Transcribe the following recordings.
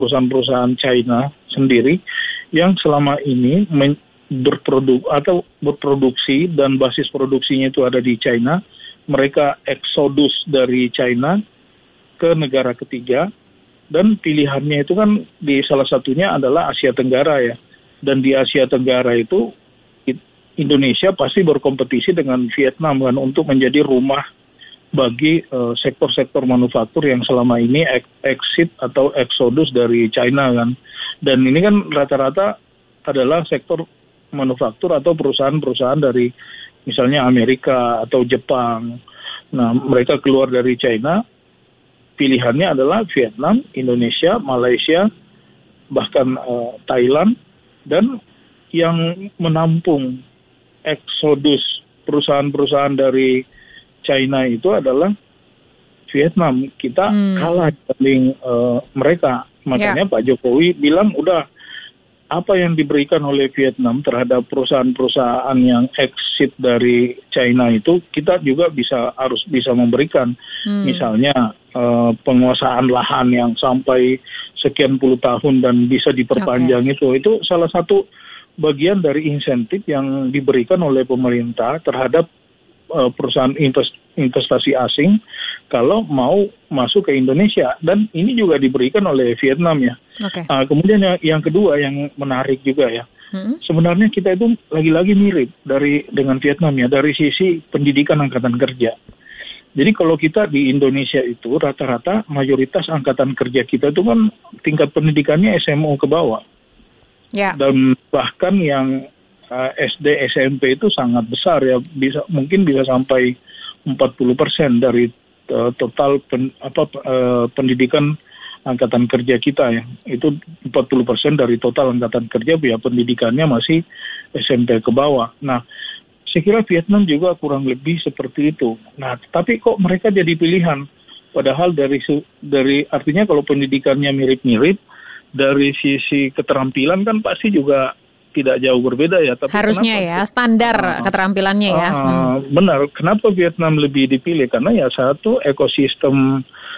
perusahaan-perusahaan China sendiri yang selama ini berproduksi dan basis produksinya itu ada di China. Mereka eksodus dari China ke negara ketiga, dan pilihannya itu kan di salah satunya adalah Asia Tenggara ya. Dan di Asia Tenggara itu Indonesia pasti berkompetisi dengan Vietnam kan untuk menjadi rumah bagi sektor-sektor manufaktur yang selama ini exit atau eksodus dari China kan. Dan ini kan rata-rata adalah sektor manufaktur atau perusahaan-perusahaan dari misalnya Amerika atau Jepang. Nah, mereka keluar dari China, pilihannya adalah Vietnam, Indonesia, Malaysia, bahkan Thailand, dan yang menampung eksodus perusahaan-perusahaan dari China itu adalah Vietnam. Kita kalah dibanding mereka. Makanya Pak Jokowi bilang udah apa yang diberikan oleh Vietnam terhadap perusahaan-perusahaan yang exit dari China itu kita juga harus bisa memberikan. Misalnya penguasaan lahan yang sampai sekian puluh tahun dan bisa diperpanjang itu salah satu bagian dari insentif yang diberikan oleh pemerintah terhadap perusahaan investasi asing kalau mau masuk ke Indonesia, dan ini juga diberikan oleh Vietnam ya. Kemudian yang kedua yang menarik juga ya, sebenarnya kita itu lagi-lagi mirip dengan Vietnam ya dari sisi pendidikan angkatan kerja. Jadi kalau kita di Indonesia itu rata-rata mayoritas angkatan kerja kita itu kan tingkat pendidikannya SMO ke bawah. Dan bahkan yang SD, SMP itu sangat besar ya, mungkin bisa sampai 40% dari total pendidikan angkatan kerja kita ya. Itu 40% dari total angkatan kerja ya pendidikannya masih SMP ke bawah. Nah, saya kira Vietnam juga kurang lebih seperti itu. Nah, tapi kok mereka jadi pilihan? Padahal dari artinya kalau pendidikannya mirip-mirip, dari sisi keterampilan kan pasti juga tidak jauh berbeda ya. Tapi harusnya ya, standar keterampilannya ya. Benar, kenapa Vietnam lebih dipilih? Karena ya satu, ekosistem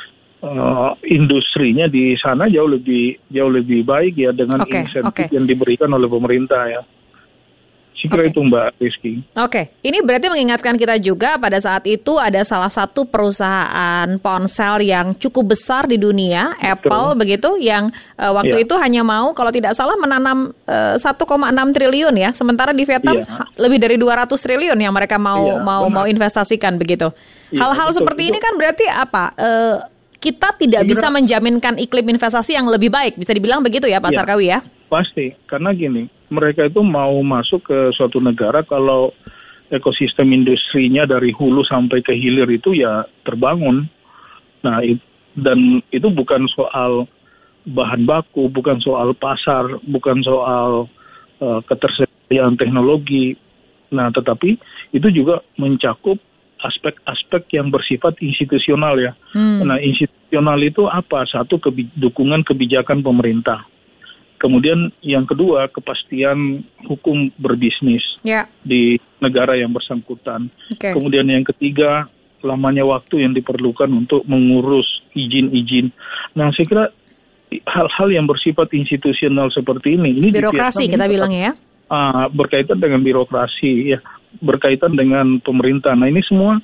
industrinya di sana jauh lebih baik ya dengan insentif yang diberikan oleh pemerintah ya. Kira itu Mbak Rizky. Ini berarti mengingatkan kita juga pada saat itu ada salah satu perusahaan ponsel yang cukup besar di dunia, Apple begitu, yang waktu itu hanya mau kalau tidak salah menanam 1,6 triliun ya, sementara di Vietnam lebih dari 200 triliun yang mereka mau investasikan begitu. Hal-hal seperti ini kan berarti apa? Kita tidak bisa menjaminkan iklim investasi yang lebih baik, bisa dibilang begitu ya Pak Sarkawi ya? Pasti, karena gini, mereka itu mau masuk ke suatu negara kalau ekosistem industrinya dari hulu sampai ke hilir itu ya terbangun. Nah, dan itu bukan soal bahan baku, bukan soal pasar, bukan soal ketersediaan teknologi. Nah, tetapi itu juga mencakup aspek-aspek yang bersifat institusional ya. Nah, institusional itu apa? Satu, dukungan kebijakan pemerintah. Kemudian yang kedua, kepastian hukum berbisnis di negara yang bersangkutan. Kemudian yang ketiga, lamanya waktu yang diperlukan untuk mengurus izin-izin. Nah, saya kira hal-hal yang bersifat institusional seperti ini birokrasi kita bilang ya. Berkaitan dengan birokrasi ya, berkaitan dengan pemerintah. Nah, ini semua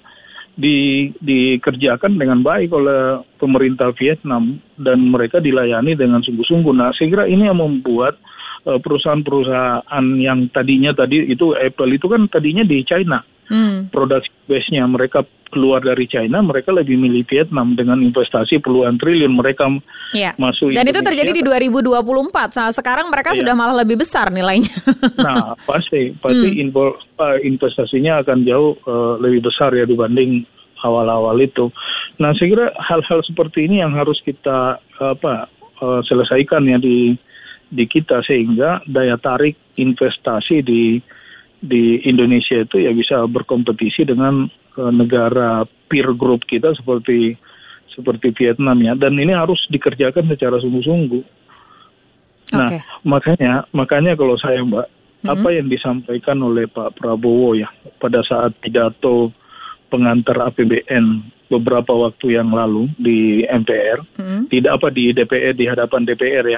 dikerjakan dengan baik oleh pemerintah Vietnam dan mereka dilayani dengan sungguh-sungguh. Nah, saya kira ini yang membuat perusahaan-perusahaan yang tadinya itu Apple itu kan tadinya di China. Produksi base-nya mereka keluar dari China, mereka lebih milih Vietnam dengan investasi puluhan triliun mereka masuk. Dan Indonesia. Itu terjadi di 2024. Sekarang mereka sudah malah lebih besar nilainya. Nah, pasti investasinya akan jauh lebih besar ya dibanding awal-awal itu. Nah, saya kira hal-hal seperti ini yang harus kita selesaikan ya di kita sehingga daya tarik investasi di Indonesia itu ya bisa berkompetisi dengan negara peer group kita seperti Vietnam ya, dan ini harus dikerjakan secara sungguh-sungguh. Nah, makanya kalau saya Mbak, apa yang disampaikan oleh Pak Prabowo ya pada saat pidato pengantar APBN beberapa waktu yang lalu di MPR, di DPR, di hadapan DPR ya.